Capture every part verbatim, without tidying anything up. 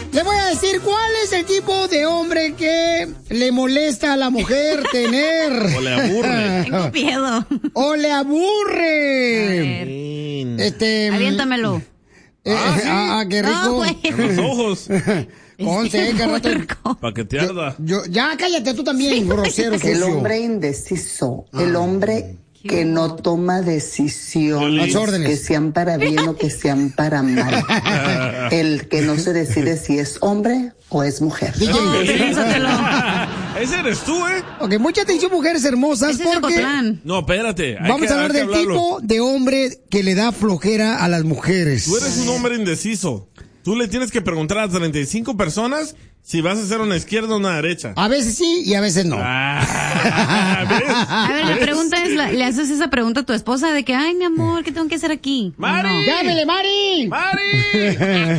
Le voy a decir cuál es el tipo de hombre que le molesta a la mujer tener. O le aburre. Tengo miedo. O le aburre. Este. Aviéntamelo. Eh, ah, ¿sí? ah, qué rico. No, güey. En los ojos. Once, qué rato. Para que te arda. Yo, ya cállate tú también, sí, grosero. El hombre indeciso. Ah. El hombre que no toma decisiones que sean para bien o que sean para mal. El que no se decide si es hombre o es mujer. D J, no, piénsatelo. Ese eres tú, ¿eh? Ok, mucha atención, mujeres hermosas, Ese porque... No, espérate. Vamos que, a hablar del hablarlo. tipo de hombre que le da flojera a las mujeres. Tú eres un hombre indeciso. Tú le tienes que preguntar a treinta y cinco personas si vas a hacer una izquierda o una derecha. A veces sí y a veces no. Ah, ¿ves? A ver, la pregunta es, ¿le haces esa pregunta a tu esposa de que, ay, mi amor, ¿qué tengo que hacer aquí? ¡Mari! No. ¡Llámele, Mari! ¡Mari!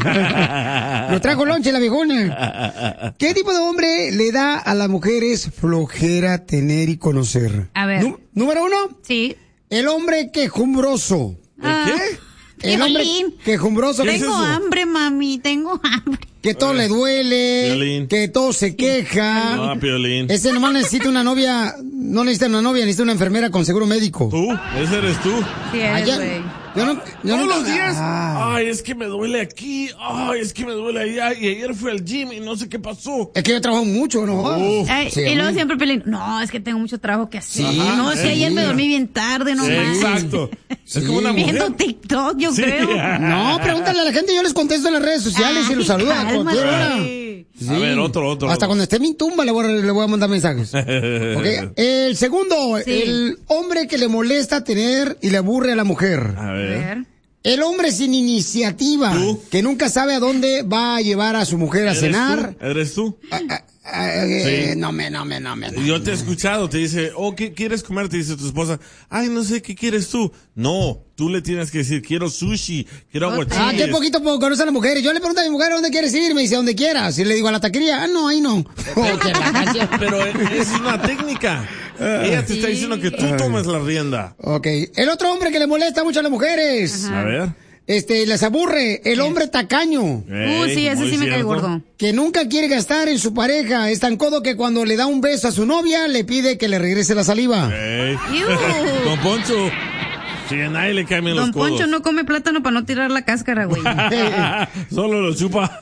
Lo trajo lonche la viejona. ¿Qué tipo de hombre le da a las mujeres flojera tener y conocer? A ver. Nú- Número uno. Sí. El hombre quejumbroso. Ah. ¿Qué? El hombre Violín. quejumbroso. ¿Qué es Tengo eso? hambre, mami, tengo hambre. Que todo le duele. Violín. Que todo se queja. Ah, Piolín. Ese nomás necesita una novia. No necesita una novia, necesita una enfermera con seguro médico. Tú, ese eres tú. Sí, Ah, eres, ya- güey. Yo no, yo Todos no- los días. Ah. Ay, es que me duele aquí. Ay, es que me duele allá. Y ayer fui al gym y no sé qué pasó. Es que yo trabajo mucho, ¿no? Uf. Ay, Sí, y luego hombre. siempre Pelín, no, es que tengo mucho trabajo que hacer. Sí, no, si sí. ayer me dormí bien tarde, no Sí, más. exacto. Es como una Viendo mujer. TikTok, yo Sí. creo. No, pregúntale a la gente, yo les contesto en las redes sociales y Ay, los saludo a cálmate. cualquier hora. A ver, otro, otro. Hasta cuando esté en mi tumba le voy a, le voy a mandar mensajes. Ok, el segundo, Sí. el hombre que le molesta tener y le aburre a la mujer. A A ver. ver. El hombre sin iniciativa, ¿Tú? que nunca sabe a dónde va a llevar a su mujer a ¿Eres cenar. tú? ¿Eres tú? Ah, ah, ah, eh, Sí. No me, no me, no me. no. Yo te he escuchado, te dice, oh, ¿qué quieres comer? Te dice tu esposa, ay, no sé, ¿qué quieres tú? No, tú le tienes que decir, quiero sushi, quiero Ah, aguachiles. Ah, qué poquito poco conocen a las mujeres. Yo le pregunto a mi mujer, ¿a dónde quieres ir? Me dice, ¿a dónde quieras? Y le digo, a la taquería. Ah, no, ahí no. Oh, qué vacancia. Pero es una técnica. Ella te está Sí. diciendo que tú tomes la rienda. Ok. El otro hombre que le molesta mucho a las mujeres. Ajá. A ver. Este, les aburre. El hombre tacaño. Uh, Ey, sí, ese muy sí me cae cierto. gordo. Que nunca quiere gastar en su pareja. Es tan codo que cuando le da un beso a su novia, le pide que le regrese la saliva. Ey. Iu. Don Poncho. Si a nadie le caen bien Don los codos. Poncho no come plátano para no tirar la cáscara, güey. Solo lo chupa.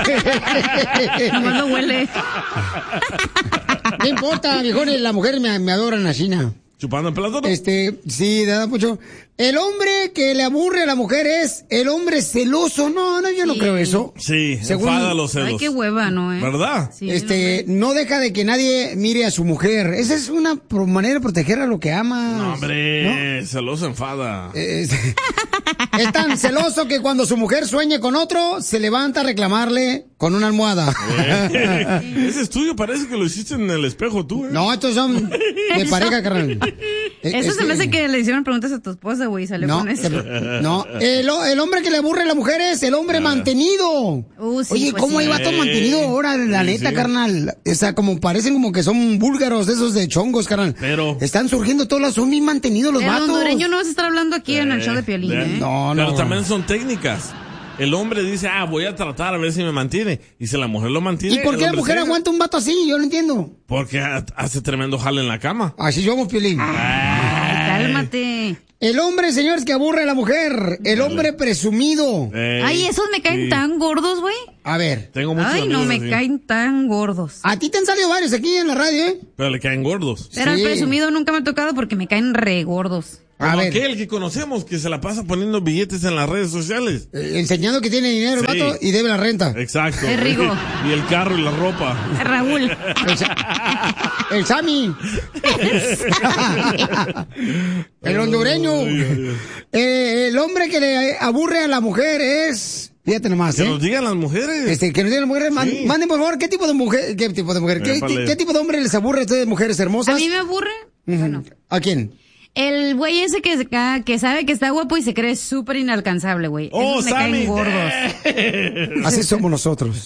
Nomás lo huele. No importa, viejones, las mujeres me, me adoran a China. Chupando el plátano. Este, sí, da mucho. El hombre que le aburre a la mujer es el hombre celoso. No, no, yo no Sí. creo eso. Sí, Según- enfada los celos. Ay, qué hueva, ¿no, eh? ¿Verdad? Sí, Este, no deja de que nadie mire a su mujer. Esa es una pro- manera de proteger a lo que ama. No, hombre, celoso enfada. Es, es tan celoso que cuando su mujer sueñe con otro, se levanta a reclamarle con una almohada. Eh, Ese estudio parece que lo hiciste en el espejo tú, ¿eh? No, estos son de pareja, carnal. Eso Este- se me hace que le hicieron preguntas a tu esposa, güey, y salió No, con eso. te- no. El, el hombre que le aburre a la mujer es el hombre mantenido. Uh, sí, Oye, pues ¿cómo sí. hay vato Eh, mantenido ahora? La sí, neta, sí. carnal. O sea, como parecen como que son búlgaros de esos de chongos, carnal. Pero- Están surgiendo todos los, son bien mantenidos los El vatos. hondureño no vas a estar hablando aquí en el show de Piolín, Eh, ¿eh? No, Pero no. también son técnicas. El hombre dice, ah, voy a tratar a ver si me mantiene. Y si la mujer lo mantiene. ¿Y por el qué la hombre mujer se deja. aguanta un vato así? Yo no entiendo. Porque ha- hace tremendo jale en la cama. Así somos, Piolín. Ay, cálmate. El hombre, señores, que aburre a la mujer. El hombre presumido. Ey, Ay, esos me caen sí. tan gordos, güey. A ver. Tengo muchos Ay, no, amigos me así, caen tan gordos. A ti te han salido varios aquí en la radio, ¿eh? Pero le caen gordos. Pero Sí. el presumido nunca me ha tocado porque me caen re gordos. A Como ver. aquel que conocemos que se la pasa poniendo billetes en las redes sociales. Eh, enseñando que tiene dinero el Sí. vato y debe la renta. Exacto. Es Rigo. Y el carro y la ropa. Raúl. El, Sa- el Sammy. El hondureño. Eh, el hombre que le aburre a la mujer es... Fíjate nomás, Que ¿eh? nos digan las mujeres. Este, que nos digan las mujeres, man- Sí. manden por favor, ¿qué tipo de mujer, qué tipo de mujer, qué, Épale. qué- qué tipo de hombre les aburre a ustedes, mujeres A hermosas? mí me aburre. Ujú. Bueno, ¿A quién? El güey ese que, que sabe que está guapo y se cree súper inalcanzable, güey. Oh, Esos me Sammy. caen gordos. Así somos nosotros.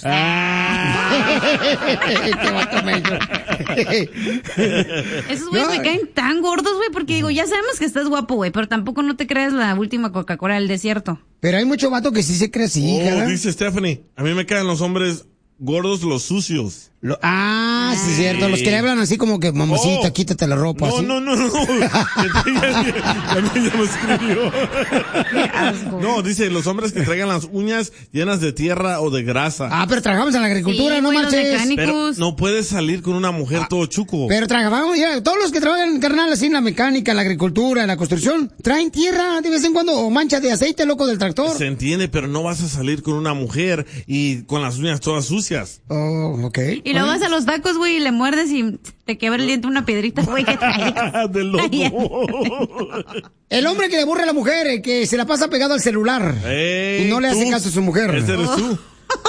Esos güeyes No. me caen tan gordos, güey, porque digo, ya sabemos que estás guapo, güey, pero tampoco no te creas la última Coca-Cola del desierto. Pero hay mucho vato que sí se cree así, Oh, cara. dice Stephanie, a mí me caen los hombres gordos, los sucios. Lo- ah, sí, es cierto. Los que le hablan así como que, mamacita, Oh. quítate la ropa. No, así. no, no, no. ya, ya, ya me escribió. asco. No, dice los hombres que traigan las uñas llenas de tierra o de grasa. Ah, pero trabajamos en la agricultura, Sí, no güey, los marches. mecánicos. Pero no puedes salir con una mujer todo chuco. Pero trabajamos, ya, todos los que trabajan, carnal, así en la mecánica, en la agricultura, en la construcción, traen tierra de vez en cuando o mancha de aceite, loco, del tractor. Se entiende, pero no vas a salir con una mujer y con las uñas todas sucias. Oh, ok. Y luego vas a los tacos, güey, y le muerdes y te quebra el diente una piedrita, güey, que traes. De loco. El hombre que le aburre a la mujer, el que se la pasa pegado al celular Ey, y no le hace tú. caso a su mujer. Ese eres tú.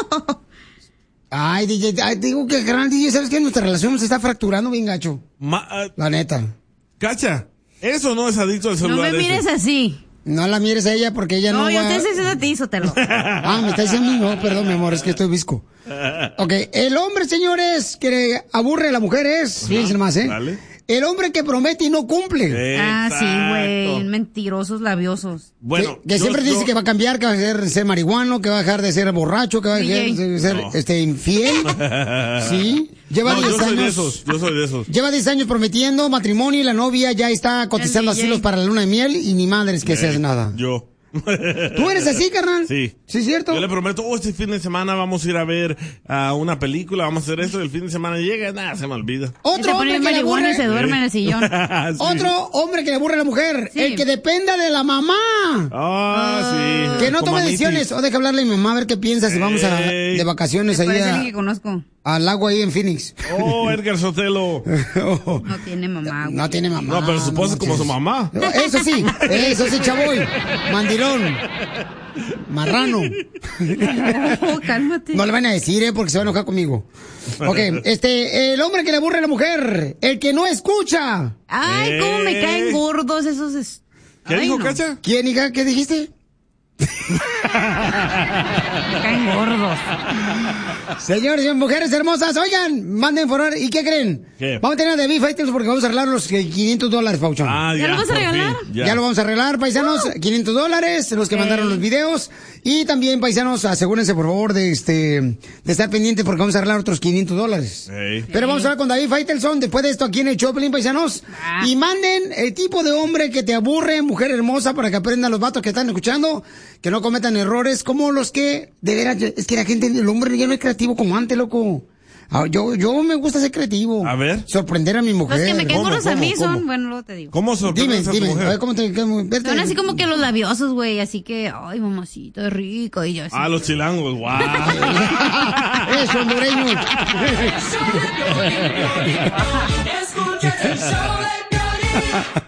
Ay, D J, ay, digo que, carnal, D J, ¿sabes qué? Nuestra relación se está fracturando bien gacho. Ma- ah, La neta. Cacha, eso no es adicto al No celular. me mires ese. así. No la mires a ella porque ella no, No, yo va... te estoy diciendo a ti, Sotelo. Ah, me está diciendo a mí, no, perdón, mi amor, es que estoy visco. Ok, el hombre, señores, que aburre a la mujer es, fíjense más, ¿eh? Dale. El hombre que promete y no cumple. Ah, sí, güey, Exacto. mentirosos labiosos. Bueno, que, que yo- siempre dice yo- que va a cambiar, que va a dejar de ser marihuano, que va a dejar de ser borracho, que va a dejar D J. de ser No. este, infiel. Sí, lleva No, yo diez soy de años. esos, yo soy de esos. Lleva diez años prometiendo matrimonio y la novia ya está cotizando El D J. asilos para la luna de miel y ni madres que se hace nada. Yo. ¿Tú eres así, carnal? Sí. ¿Sí, cierto? Yo le prometo, oh, este fin de semana vamos a ir a ver a una película, vamos a hacer esto, y el fin de semana llega, nada, se me olvida. Y se Otro pone hombre que le marihuana y se aburre. duerme en el sillón. Sí. Otro hombre que le aburre a la mujer. Sí. El que dependa de la mamá. Ah, sí. Que no Como tome a mí, decisiones. sí. O deja hablarle a mi mamá a ver qué piensa si vamos a, Ey. de vacaciones ahí Parece a- alguien que conozco. al lago ahí en Phoenix. Oh, Edgar Sotelo. Oh, No tiene mamá, güey. no tiene mamá. No, pero su esposa es como su manches. mamá. No, Eso sí, eso sí, chavoy. Mandilón. Marrano. Oh, cálmate. No le van a decir, eh, porque se va a enojar conmigo. Ok, este, el hombre que le aburre a la mujer. El que no escucha. Ay, cómo me Eh. caen gordos esos. Es... ¿Qué Ay, dijo, no. Cacha? ¿Quién, hija? ¿Qué dijiste? Me caen gordos. Señores y mujeres hermosas, oigan, manden por ahora. ¿Y qué creen? ¿Qué? Vamos a tener de Beef Fighters porque vamos a arreglar los eh, quinientos dólares, Pauchón. Ah, ¿Ya lo vas a por regalar? fin, Ya. lo vamos a arreglar, paisanos, quinientos dólares, los que Ok. mandaron los videos. Y también, paisanos, asegúrense, por favor, de este de estar pendientes porque vamos a arreglar otros quinientos dólares. Ey. Pero vamos a hablar con David Faitelson después de esto aquí en el Choplin, paisanos. Ah. Y manden el tipo de hombre que te aburre, mujer hermosa, para que aprendan los vatos que están escuchando, que no cometan errores como los que, de veras, es que la gente, el hombre ya no es creativo como antes, loco. Ah, Yo, yo me gusta ser creativo. A ver. Sorprender a mi mujer. Los que me caen ¿Cómo, gordos a cómo, mí son, cómo? bueno, luego te digo. ¿Cómo Dime, sorprendes a tu dime, a mujer? ver cómo te... Cómo, vete. Son así como que los labiosos, güey, así que, ay, mamacita, es rico, y yo así. Ah, los chilangos, guau. Eso, hondureño. Escuchas el show de Piolín.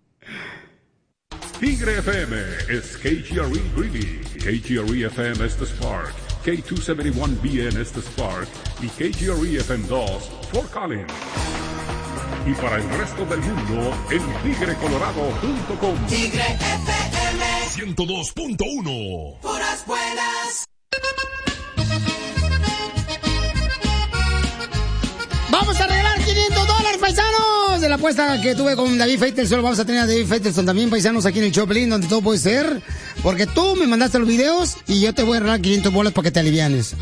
Tigre F M is K G R E Greeley, K G R E F M es The Spark, K doscientos setenta y uno B N es The Spark y K G R E F M dos Fort Collins. Y para el resto del mundo en tigre colorado punto com. Tigre F M, ciento dos punto uno. puras buenas. Vamos a arreglar quinientos dólares, paisanos. De la apuesta que tuve con David Faitelson, vamos a tener a David Faitelson también, paisanos, aquí en el Choplin, donde todo puede ser. Porque tú me mandaste los videos y yo te voy a arreglar quinientos bolas para que te alivianes.